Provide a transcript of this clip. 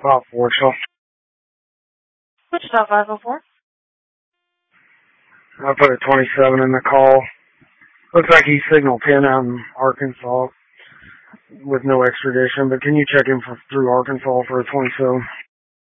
About Forksville. Wichita 504. I put a 27 in the call. Looks like he signal 10 out in Arkansas with no extradition, but can you check him through Arkansas for a 27?